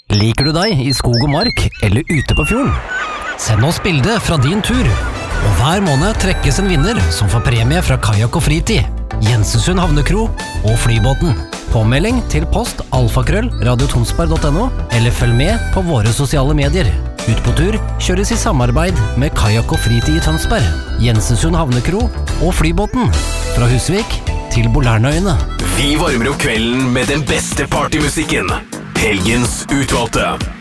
Liker du deg i skog og mark eller ute på fjorden? Send oss bilde fra din tur. Og hver måned trekkes en vinner som får premie fra Kajak og Fritid, Jensensund Havnekro og Flybåten. Påmelding til post alfakrøll.radiotonsberg.no eller følg med på våre sosiale medier. Ut på tur kjøres i samarbeid med Kajak og Fritid i Tønsberg, Jensensund Havnekro og Flybåten. Fra Husvik til Bolernøyene. Vi varmer opp kvelden med den beste partymusikken. Helgens utvalgte.